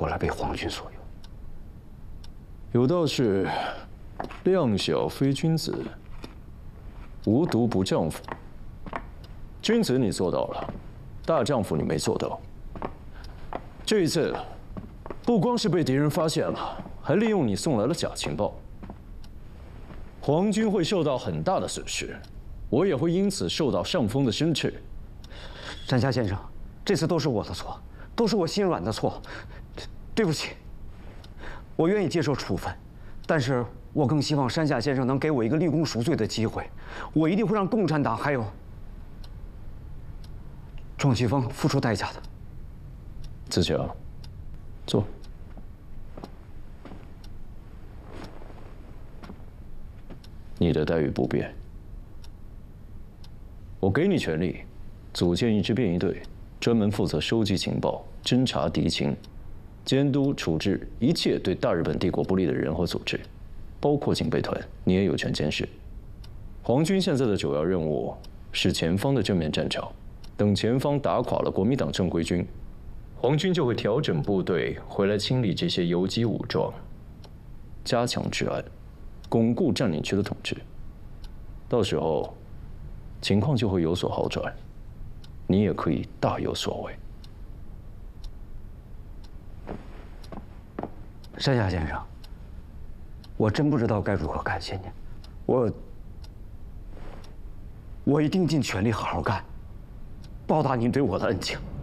来被皇军所用。 有道是，量小非君子，无毒不丈夫。君子你做到了，大丈夫你没做到。这一次，不光是被敌人发现了，还利用你送来了假情报。皇军会受到很大的损失，我也会因此受到上峰的申斥。 山下先生，这次都是我的错，都是我心软的错，对不起。我愿意接受处分，但是我更希望山下先生能给我一个立功赎罪的机会。我一定会让共产党还有庄奇峰付出代价的。 自强，坐。你的待遇不变，我给你权力，组建一支便衣队，专门负责收集情报、侦察敌情、监督处置一切对大日本帝国不利的人和组织，包括警备团，你也有权监视。皇军现在的首要任务是前方的正面战场，等前方打垮了国民党正规军。皇军就会调整部队回来清理这些游击武装，加强治安，巩固占领区的统治。到时候，情况就会有所好转，你也可以大有所为。 山下先生，我真不知道该如何感谢您，我一定尽全力好好干，报答您对我的恩情。